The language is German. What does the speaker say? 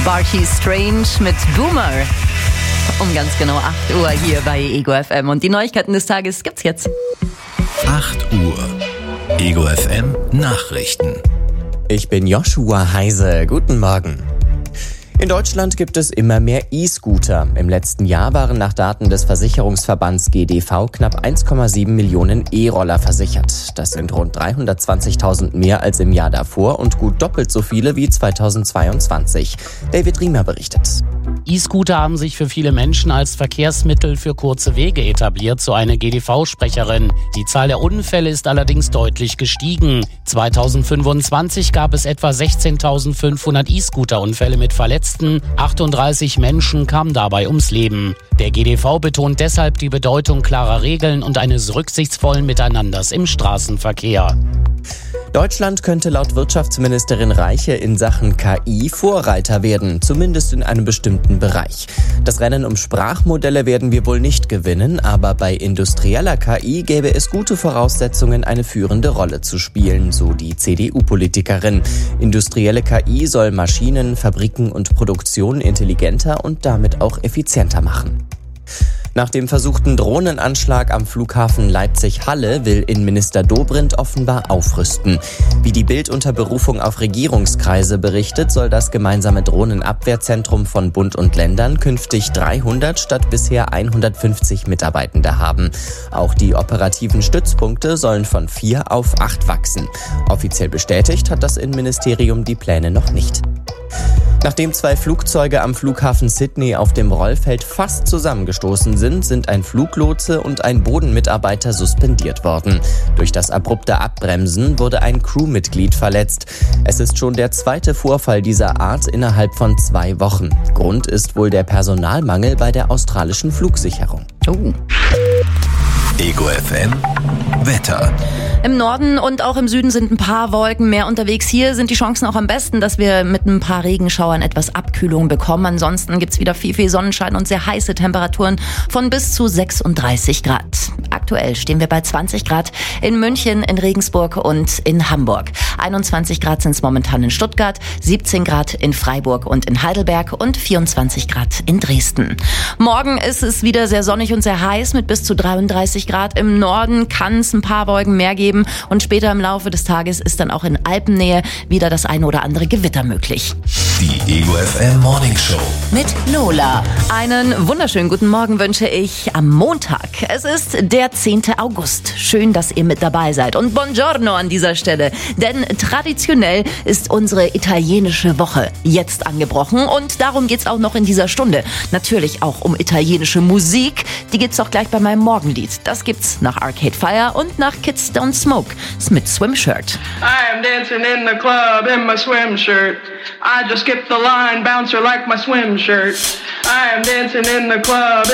Barty Strange mit Boomer. Um ganz genau 8 Uhr hier bei Ego FM. Und die Neuigkeiten des Tages gibt's jetzt. 8 Uhr. Ego FM Nachrichten. Ich bin Joshua Heise. Guten Morgen. In Deutschland gibt es immer mehr E-Scooter. Im letzten Jahr waren nach Daten des Versicherungsverbands GDV knapp 1,7 Millionen E-Roller versichert. Das sind rund 320.000 mehr als im Jahr davor und gut doppelt so viele wie 2022. David Riemer berichtet. E-Scooter haben sich für viele Menschen als Verkehrsmittel für kurze Wege etabliert, so eine GDV-Sprecherin. Die Zahl der Unfälle ist allerdings deutlich gestiegen. 2025 gab es etwa 16.500 E-Scooter-Unfälle mit Verletzten. 38 Menschen kamen dabei ums Leben. Der GDV betont deshalb die Bedeutung klarer Regeln und eines rücksichtsvollen Miteinanders im Straßenverkehr. Deutschland könnte laut Wirtschaftsministerin Reiche in Sachen KI Vorreiter werden, zumindest in einem bestimmten Bereich. Das Rennen um Sprachmodelle werden wir wohl nicht gewinnen, aber bei industrieller KI gäbe es gute Voraussetzungen, eine führende Rolle zu spielen, so die CDU-Politikerin. Industrielle KI soll Maschinen, Fabriken und Produktion intelligenter und damit auch effizienter machen. Nach dem versuchten Drohnenanschlag am Flughafen Leipzig-Halle will Innenminister Dobrindt offenbar aufrüsten. Wie die Bild unter Berufung auf Regierungskreise berichtet, soll das gemeinsame Drohnenabwehrzentrum von Bund und Ländern künftig 300 statt bisher 150 Mitarbeitende haben. Auch die operativen Stützpunkte sollen von 4 auf 8 wachsen. Offiziell bestätigt hat das Innenministerium die Pläne noch nicht. Nachdem 2 Flugzeuge am Flughafen Sydney auf dem Rollfeld fast zusammengestoßen sind ein Fluglotse und ein Bodenmitarbeiter suspendiert worden. Durch das abrupte Abbremsen wurde ein Crewmitglied verletzt. Es ist schon der zweite Vorfall dieser Art innerhalb von 2 Wochen. Grund ist wohl der Personalmangel bei der australischen Flugsicherung. Ego FM Wetter. Im Norden und auch im Süden sind ein paar Wolken mehr unterwegs. Hier sind die Chancen auch am besten, dass wir mit ein paar Regenschauern etwas Abkühlung bekommen. Ansonsten gibt's wieder viel Sonnenschein und sehr heiße Temperaturen von bis zu 36 Grad. Aktuell stehen wir bei 20 Grad in München, in Regensburg und in Hamburg. 21 Grad sind es momentan in Stuttgart, 17 Grad in Freiburg und in Heidelberg und 24 Grad in Dresden. Morgen ist es wieder sehr sonnig und sehr heiß mit bis zu 33 Grad. Im Norden kann es ein paar Wolken mehr geben und später im Laufe des Tages ist dann auch in Alpennähe wieder das eine oder andere Gewitter möglich. Die Ego FM Morning Show Mit Lola. Einen wunderschönen guten Morgen wünsche ich am Montag. Es ist der 10. August. Schön, dass ihr mit dabei seid. Und Buongiorno an dieser Stelle. Denn traditionell ist unsere italienische Woche jetzt angebrochen. Und darum geht's auch noch in dieser Stunde. Natürlich auch um italienische Musik. Die gibt's auch gleich bei meinem Morgenlied. Das gibt's nach Arcade Fire und nach Kids Don't Smoke. Mit Swim Shirt. I am dancing in the club in my swim shirt. I just skipped the line, bouncer like my swim shirt. I am dancing in the club